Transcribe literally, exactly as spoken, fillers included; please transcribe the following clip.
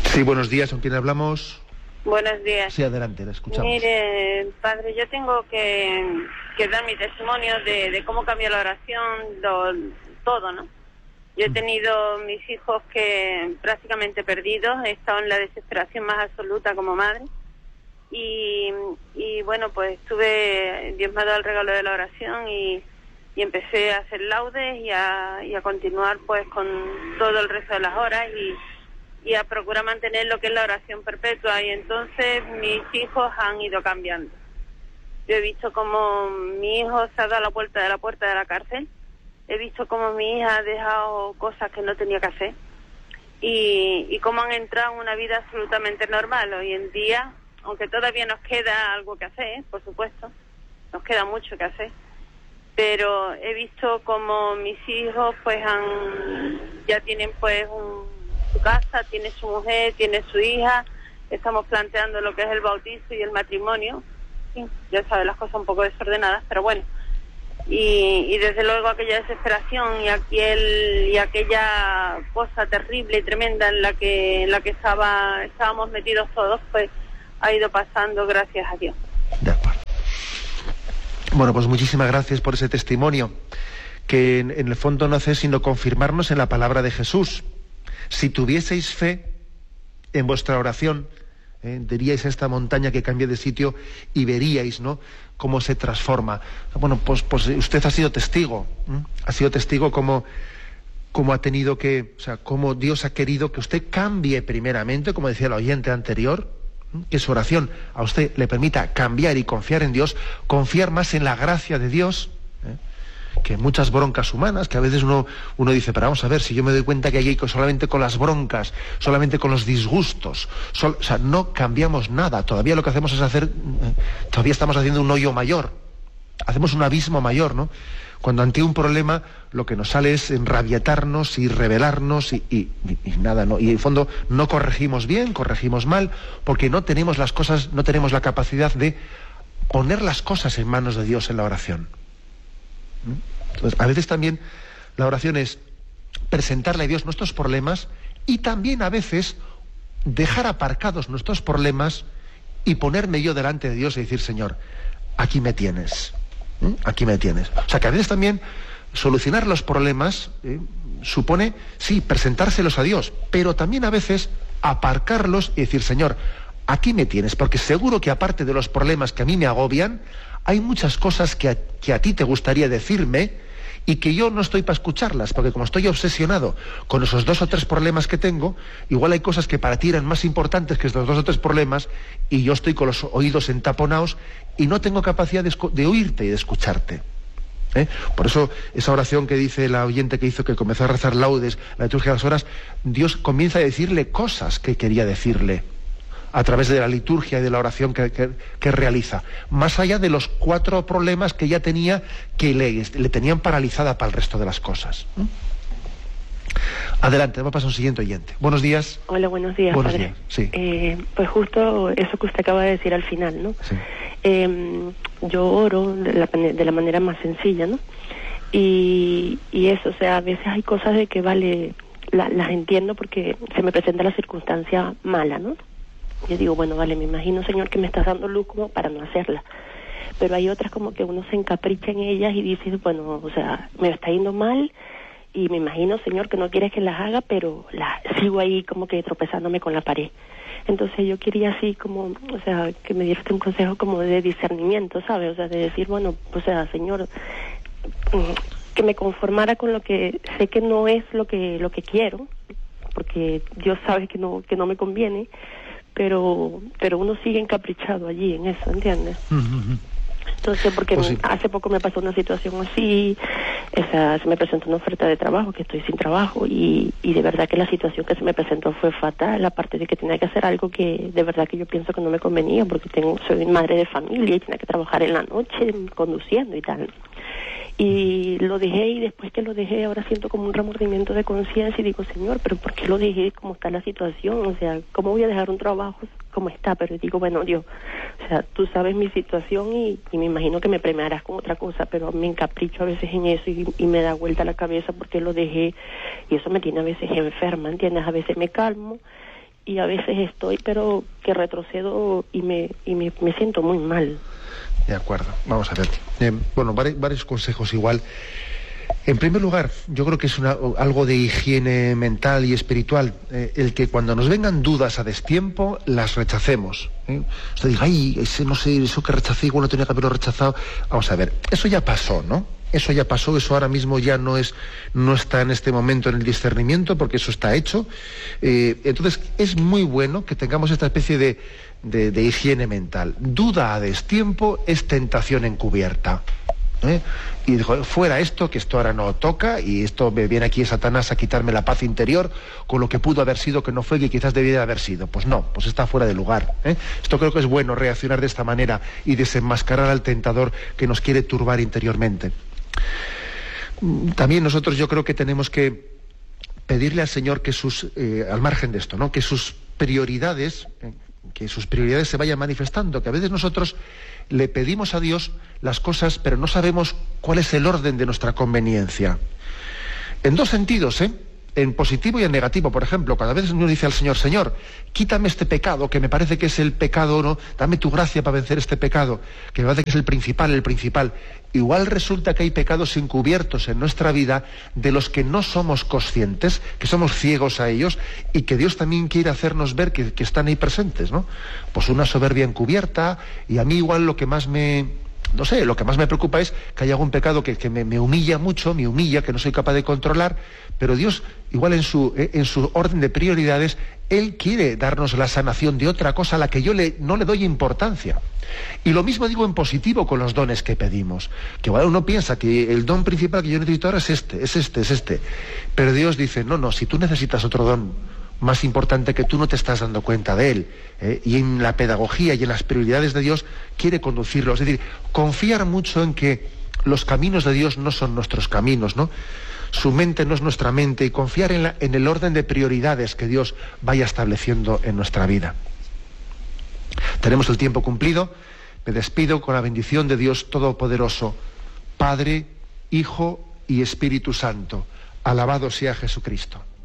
Sí, buenos días, ¿con quién hablamos? Buenos días. Sí, adelante, la escuchamos. Mire, padre, yo tengo que, que dar mi testimonio de, de cómo cambió la oración, lo, todo, ¿no? Yo he tenido mis hijos que prácticamente perdidos, he estado en la desesperación más absoluta como madre. Y, y bueno, pues estuve, Dios me ha dado el regalo de la oración y, y empecé a hacer laudes y a, y a continuar pues con todo el resto de las horas y, y a procurar mantener lo que es la oración perpetua. Y entonces mis hijos han ido cambiando. Yo he visto como mi hijo se ha dado la vuelta de la puerta de la cárcel. He visto cómo mi hija ha dejado cosas que no tenía que hacer y, y cómo han entrado en una vida absolutamente normal. Hoy en día, aunque todavía nos queda algo que hacer, por supuesto, nos queda mucho que hacer, pero he visto cómo mis hijos pues han ya tienen pues un, su casa, tiene su mujer, tiene su hija, estamos planteando lo que es el bautizo y el matrimonio. Sí, ya sabes, las cosas un poco desordenadas, pero bueno. Y, y desde luego aquella desesperación y aquel y aquella cosa terrible y tremenda en la que en la que estaba estábamos metidos todos, pues ha ido pasando, gracias a Dios. De acuerdo. Bueno, pues muchísimas gracias por ese testimonio, que en, en el fondo no hace sino confirmarnos en la palabra de Jesús. Si tuvieseis fe en vuestra oración, eh, diríais a esta montaña que cambie de sitio y veríais, ¿no?, cómo se transforma. Bueno, pues, pues usted ha sido testigo, ¿eh? ha sido testigo como, como ha tenido que, o sea, cómo Dios ha querido que usted cambie primeramente, como decía el oyente anterior, ¿eh? que su oración a usted le permita cambiar y confiar en Dios, confiar más en la gracia de Dios, ¿eh? que muchas broncas humanas, que a veces uno, uno dice, pero vamos a ver, si yo me doy cuenta que hay solamente con las broncas, solamente con los disgustos, sol, o sea, no cambiamos nada, todavía lo que hacemos es hacer, eh, todavía estamos haciendo un hoyo mayor, hacemos un abismo mayor, ¿no? Cuando ante un problema lo que nos sale es enrabietarnos y rebelarnos y, y, y nada, ¿no? Y en el fondo no corregimos bien, corregimos mal, porque no tenemos las cosas, no tenemos la capacidad de poner las cosas en manos de Dios en la oración. Entonces, a veces también la oración es presentarle a Dios nuestros problemas y también a veces dejar aparcados nuestros problemas y ponerme yo delante de Dios y decir, Señor, aquí me tienes, ¿eh? aquí me tienes. O sea que a veces también solucionar los problemas ¿eh? supone, sí, presentárselos a Dios, pero también a veces aparcarlos y decir, Señor, aquí me tienes, porque seguro que aparte de los problemas que a mí me agobian, hay muchas cosas que a, que a ti te gustaría decirme y que yo no estoy para escucharlas, porque como estoy obsesionado con esos dos o tres problemas que tengo, igual hay cosas que para ti eran más importantes que estos dos o tres problemas y yo estoy con los oídos entaponados y no tengo capacidad de, de oírte y de escucharte. ¿Eh? Por eso esa oración que dice la oyente que hizo que comenzó a rezar laudes, la liturgia de las horas, Dios comienza a decirle cosas que quería decirle a través de la liturgia y de la oración que, que, que realiza, más allá de los cuatro problemas que ya tenía, que le, le tenían paralizada para el resto de las cosas. ¿Mm? Adelante, vamos a pasar a un siguiente oyente. Buenos días. Hola, buenos días, Buenos padre. días, sí. Eh, pues justo eso que usted acaba de decir al final, ¿no? Sí. Eh, yo oro de la, de la manera más sencilla, ¿no? Y, y eso, o sea, a veces hay cosas de que, vale, la, las entiendo porque se me presenta la circunstancia mala, ¿no? Yo digo, bueno, vale, me imagino, Señor, que me estás dando luz como para no hacerla. Pero hay otras como que uno se encapricha en ellas y dice, bueno, o sea, me está yendo mal y me imagino, Señor, que no quieres que las haga, pero la, sigo ahí como que tropezándome con la pared. Entonces yo quería así como, o sea, que me diera un consejo como de discernimiento, ¿sabes? O sea, de decir, bueno, o sea, Señor, que me conformara con lo que sé que no es lo que lo que quiero, porque Dios sabe que no que no me conviene, pero pero uno sigue encaprichado allí en eso, ¿entiendes? Uh-huh. Entonces, porque pues sí. hace poco me pasó una situación así, esa, se me presentó una oferta de trabajo, que estoy sin trabajo, y, y de verdad que la situación que se me presentó fue fatal, aparte de que tenía que hacer algo que de verdad que yo pienso que no me convenía, porque tengo soy madre de familia y tenía que trabajar en la noche conduciendo y tal. Y lo dejé, y después que lo dejé ahora siento como un remordimiento de conciencia y digo, Señor, pero ¿por qué lo dejé? ¿Cómo está la situación? O sea, ¿cómo voy a dejar un trabajo como está? Pero digo, bueno, Dios, o sea, tú sabes mi situación y, y me imagino que me premiarás con otra cosa, pero me encapricho a veces en eso y, y me da vuelta la cabeza porque lo dejé y eso me tiene a veces enferma, ¿entiendes? A veces me calmo y a veces estoy, pero que retrocedo y me, y me, me siento muy mal. De acuerdo, vamos a ver. Eh, bueno, varios, varios consejos igual. En primer lugar, yo creo que es una, algo de higiene mental y espiritual, eh, el que cuando nos vengan dudas a destiempo, las rechacemos. ¿eh? Usted diga, ay, ese, no sé, eso que rechacé, igual no tenía que haberlo rechazado. Vamos a ver, eso ya pasó, ¿no? Eso ya pasó, eso ahora mismo ya no es, no está en este momento en el discernimiento, porque eso está hecho. Eh, entonces, es muy bueno que tengamos esta especie de, de, de higiene mental. Duda a destiempo es tentación encubierta. ¿Eh? Y dijo, fuera esto, que esto ahora no toca, y esto me viene aquí Satanás a quitarme la paz interior con lo que pudo haber sido, que no fue, que quizás debiera haber sido. Pues no, pues está fuera de lugar. ¿eh? Esto creo que es bueno, reaccionar de esta manera y desenmascarar al tentador que nos quiere turbar interiormente. También nosotros yo creo que tenemos que pedirle al Señor que sus, eh, al margen de esto, ¿no? que sus prioridades, eh, que sus prioridades se vayan manifestando, que a veces nosotros le pedimos a Dios las cosas, pero no sabemos cuál es el orden de nuestra conveniencia. En dos sentidos, ¿eh? En positivo y en negativo. Por ejemplo, cada vez uno dice al Señor, Señor, quítame este pecado, que me parece que es el pecado, ¿no? Dame tu gracia para vencer este pecado, que me parece que es el principal, el principal. Igual resulta que hay pecados encubiertos en nuestra vida de los que no somos conscientes, que somos ciegos a ellos, y que Dios también quiere hacernos ver que, que están ahí presentes, ¿no? Pues una soberbia encubierta, y a mí igual lo que más me... No sé, lo que más me preocupa es que haya algún pecado que, que me, me humilla mucho, me humilla, que no soy capaz de controlar, pero Dios, igual en su, en su orden de prioridades, Él quiere darnos la sanación de otra cosa a la que yo le, no le doy importancia. Y lo mismo digo en positivo con los dones que pedimos, que igual uno piensa que el don principal que yo necesito ahora es este, es este, es este, pero Dios dice, no, no, si tú necesitas otro don más importante que tú no te estás dando cuenta de él, ¿eh? Y en la pedagogía y en las prioridades de Dios quiere conducirlo, es decir, confiar mucho en que los caminos de Dios no son nuestros caminos, ¿no? Su mente no es nuestra mente, y confiar en, la, en el orden de prioridades que Dios vaya estableciendo en nuestra vida. Tenemos el tiempo cumplido, me despido con la bendición de Dios Todopoderoso, Padre, Hijo y Espíritu Santo. Alabado sea Jesucristo.